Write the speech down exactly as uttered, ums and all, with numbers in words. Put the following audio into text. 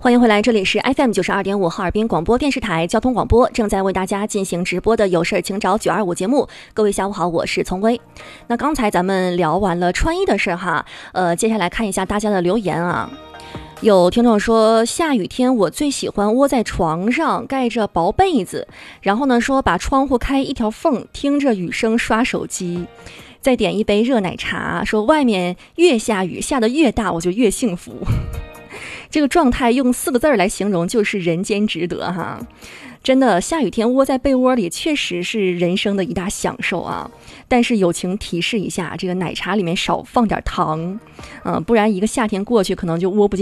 欢迎回来，这里是 F M 九十二点五哈尔滨广播电视台交通广播，正在为大家进行直播的有事请找九二五节目。各位下午好，我是丛薇。那刚才咱们聊完了穿衣的事哈，呃，接下来看一下大家的留言啊。有听众说，下雨天我最喜欢窝在床上盖着薄被子，然后呢说把窗户开一条缝，听着雨声刷手机，再点一杯热奶茶，说外面越下雨下得越大我就越幸福。这个状态用四个字来形容就是人间值得哈。真的，下雨天窝在被窝里确实是人生的一大享受啊！但是友情提示一下，这个奶茶里面少放点糖，嗯、呃，不然一个夏天过去可能就窝不进